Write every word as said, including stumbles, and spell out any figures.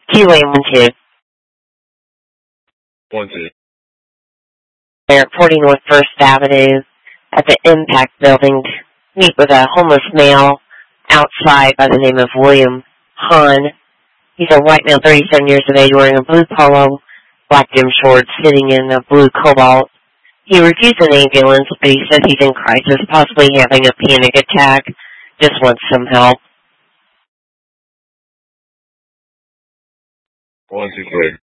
Keyway one two. One two. They're reporting North First Avenue at the Impact Building. Meet with a homeless male outside by the name of William Hahn. He's a white male, thirty-seven years of age, wearing a blue polo, black gym shorts, sitting in a blue Cobalt. He refused an ambulance, but he says he's in crisis, possibly having a panic attack. Just wants some help. One two three.